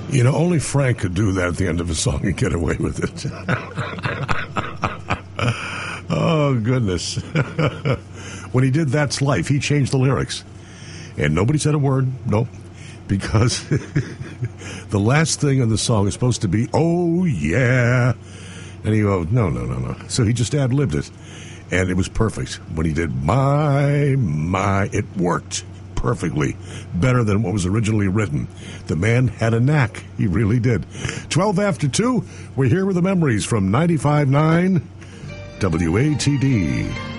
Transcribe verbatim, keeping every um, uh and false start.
You know, only Frank could do that at the end of a song and get away with it. Oh, goodness. When he did That's Life, he changed the lyrics. And nobody said a word. Nope. Because the last thing on the song is supposed to be, oh, yeah. And he goes, no, no, no, no. So he just ad-libbed it. And it was perfect. When he did my, my, it worked perfectly. Better than what was originally written. The man had a knack. He really did. twelve after two, we're here with the memories from ninety-five point nine W A T D.